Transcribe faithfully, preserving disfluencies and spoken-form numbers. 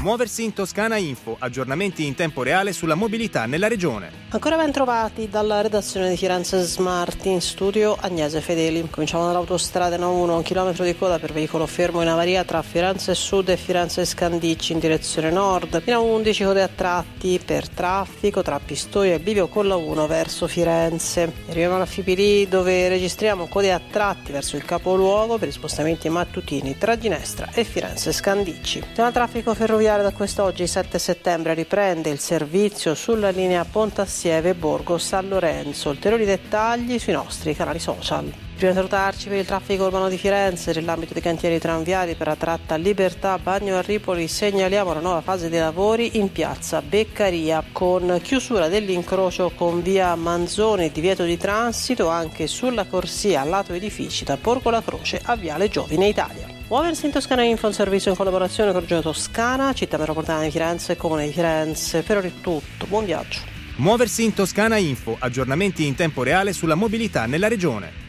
Muoversi in Toscana Info, aggiornamenti in tempo reale sulla mobilità nella regione. Ancora ben trovati dalla redazione di Firenze Smart, in studio Agnese Fedeli. Cominciamo dall'autostrada N uno, un chilometro di coda per veicolo fermo in avaria tra Firenze Sud e Firenze Scandicci in direzione nord. In A undici code a tratti per traffico tra Pistoia e Bivio con la uno verso Firenze. Arriviamo alla Fipili dove registriamo code a tratti verso il capoluogo per i spostamenti mattutini tra Ginestra e Firenze Scandicci. Nel traffico ferroviario da quest'oggi, sette settembre, riprende il servizio sulla linea Pontassieve Borgo San Lorenzo. Ulteriori dettagli sui nostri canali social. Prima di salutarci, per il traffico urbano di Firenze, nell'ambito dei cantieri tranviari per la tratta Libertà Bagno a Ripoli, segnaliamo la nuova fase dei lavori in piazza Beccaria, con chiusura dell'incrocio con via Manzoni e divieto di transito anche sulla corsia lato edifici da Borgo La Croce a viale Giovine Italia. Muoversi in Toscana Info, un servizio in collaborazione con Regione Toscana, Città Metropolitana di Firenze e Comune di Firenze. Per ora è tutto, buon viaggio. Muoversi in Toscana Info, aggiornamenti in tempo reale sulla mobilità nella regione.